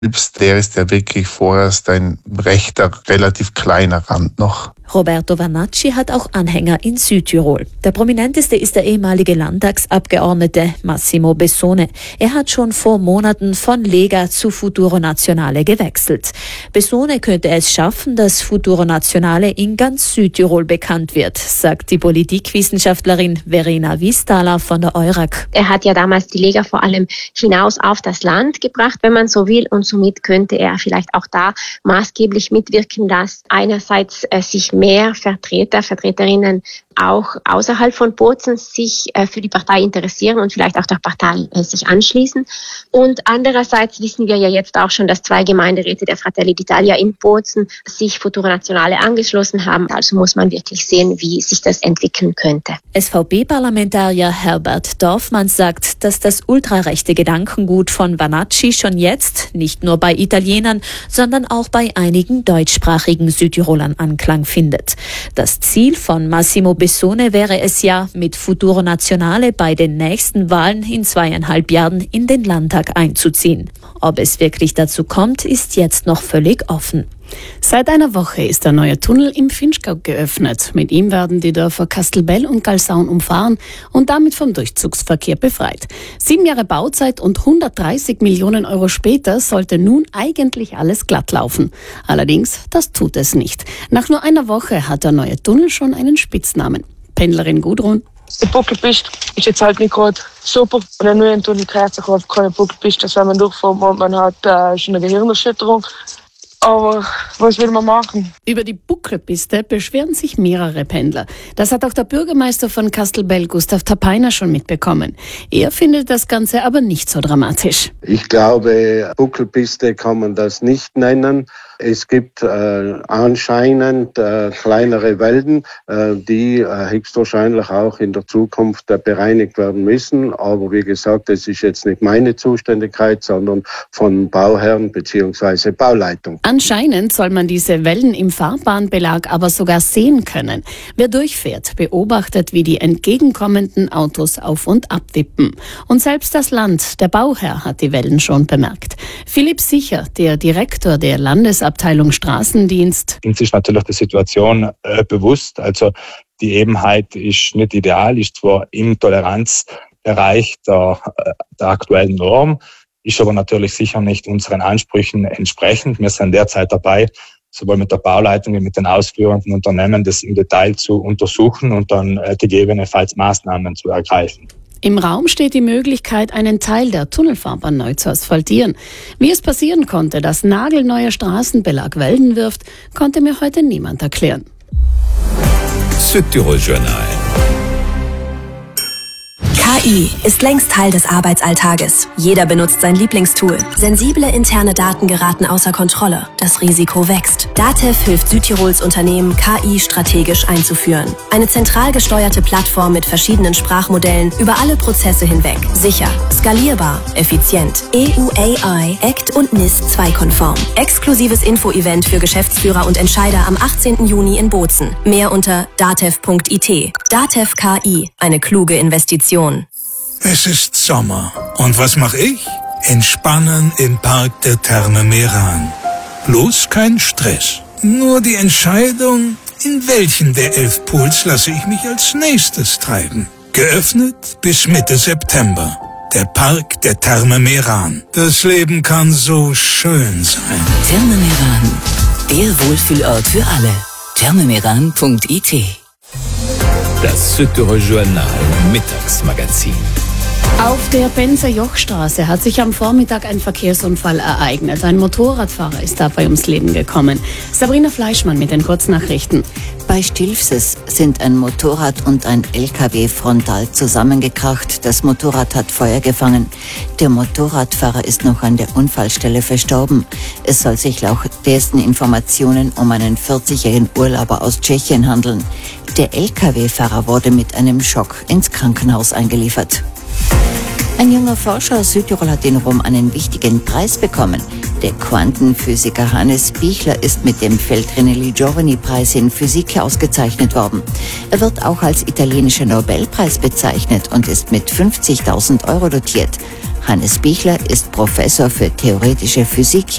Der ist ja wirklich vorerst ein rechter, relativ kleiner Rand noch. Roberto Vanacci hat auch Anhänger in Südtirol. Der prominenteste ist der ehemalige Landtagsabgeordnete Massimo Bessone. Er hat schon vor Monaten von Lega zu Futuro Nazionale gewechselt. Bessone könnte es schaffen, dass Futuro Nazionale in ganz Südtirol bekannt wird, sagt die Politikwissenschaftlerin Verena Wiestaler von der EURAG. Er hat ja damals die Lega vor allem hinaus auf das Land gebracht, wenn man so will, und somit könnte er vielleicht auch da maßgeblich mitwirken, dass einerseits sich mehr Vertreterinnen auch außerhalb von Bozen sich für die Partei interessieren und vielleicht auch der Partei sich anschließen. Und andererseits wissen wir ja jetzt auch schon, dass 2 Gemeinderäte der Fratelli d'Italia in Bozen sich Futuro Nazionale angeschlossen haben. Also muss man wirklich sehen, wie sich das entwickeln könnte. SVP-Parlamentarier Herbert Dorfmann sagt, dass das ultrarechte Gedankengut von Vanacci schon jetzt nicht nur bei Italienern, sondern auch bei einigen deutschsprachigen Südtirolern Anklang findet. Das Ziel von Massimo Bessone wäre es ja, mit Futuro Nazionale bei den nächsten Wahlen in 2,5 Jahren in den Landtag einzuziehen. Ob es wirklich dazu kommt, ist jetzt noch völlig offen. Seit einer Woche ist der neue Tunnel im Finchgau geöffnet. Mit ihm werden die Dörfer Castelbell und Galsaun umfahren und damit vom Durchzugsverkehr befreit. 7 Jahre Bauzeit und 130 Millionen Euro später sollte nun eigentlich alles glatt laufen. Allerdings, das tut es nicht. Nach nur einer Woche hat der neue Tunnel schon einen Spitznamen. Pendlerin Gudrun. Die Buckelpiste ist jetzt halt nicht gerade super. Und dann nur ein Tunnel gehört sich auf keine Buckelpiste, dass wenn man durchfährt, man hat schon eine Gehirnerschütterung. Aber was will man machen? Über die Buckelpiste beschweren sich mehrere Pendler. Das hat auch der Bürgermeister von Castelbell, Gustav Tapainer, schon mitbekommen. Er findet das Ganze aber nicht so dramatisch. Ich glaube, Buckelpiste kann man das nicht nennen. Es gibt anscheinend kleinere Wälden, die höchstwahrscheinlich auch in der Zukunft bereinigt werden müssen. Aber wie gesagt, es ist jetzt nicht meine Zuständigkeit, sondern von Bauherren bzw. Bauleitung. Anscheinend soll man diese Wellen im Fahrbahnbelag aber sogar sehen können. Wer durchfährt, beobachtet, wie die entgegenkommenden Autos auf und ab wippen. Und selbst das Land, der Bauherr, hat die Wellen schon bemerkt. Philipp Sicher, der Direktor der Landesabteilung Straßendienst. Uns ist natürlich die Situation bewusst. Also die Ebenheit ist nicht ideal, ist zwar im Toleranzbereich der aktuellen Norm, ist aber natürlich sicher nicht unseren Ansprüchen entsprechend. Wir sind derzeit dabei, sowohl mit der Bauleitung wie mit den ausführenden Unternehmen, das im Detail zu untersuchen und dann gegebenenfalls Maßnahmen zu ergreifen. Im Raum steht die Möglichkeit, einen Teil der Tunnelfahrbahn neu zu asphaltieren. Wie es passieren konnte, dass nagelneuer Straßenbelag Wellen wirft, konnte mir heute niemand erklären. Südtirol Journal. KI ist längst Teil des Arbeitsalltages. Jeder benutzt sein Lieblingstool. Sensible interne Daten geraten außer Kontrolle. Das Risiko wächst. DATEV hilft Südtirols Unternehmen, KI strategisch einzuführen. Eine zentral gesteuerte Plattform mit verschiedenen Sprachmodellen über alle Prozesse hinweg. Sicher, skalierbar, effizient. EU AI, ACT und NIS 2 konform. Exklusives Info-Event für Geschäftsführer und Entscheider am 18. Juni in Bozen. Mehr unter datev.it. DATEV KI, eine kluge Investition. Es ist Sommer. Und was mache ich? Entspannen im Park der Therme Meran. Bloß kein Stress. Nur die Entscheidung, in welchen der 11 Pools lasse ich mich als nächstes treiben. Geöffnet bis Mitte September. Der Park der Therme Meran. Das Leben kann so schön sein. Therme Meran. Der Wohlfühlort für alle. thermemeran.it. Das Südtirol Journal Mittagsmagazin. Auf der Benzer Jochstraße hat sich am Vormittag ein Verkehrsunfall ereignet. Ein Motorradfahrer ist dabei ums Leben gekommen. Sabrina Fleischmann mit den Kurznachrichten. Bei Stilfses sind ein Motorrad und ein LKW frontal zusammengekracht. Das Motorrad hat Feuer gefangen. Der Motorradfahrer ist noch an der Unfallstelle verstorben. Es soll sich laut ersten Informationen um einen 40-jährigen Urlauber aus Tschechien handeln. Der LKW-Fahrer wurde mit einem Schock ins Krankenhaus eingeliefert. Ein junger Forscher aus Südtirol hat in Rom einen wichtigen Preis bekommen. Der Quantenphysiker Hannes Bichler ist mit dem Feltrinelli-Giovani-Preis in Physik ausgezeichnet worden. Er wird auch als italienischer Nobelpreis bezeichnet und ist mit 50.000 Euro dotiert. Hannes Bichler ist Professor für theoretische Physik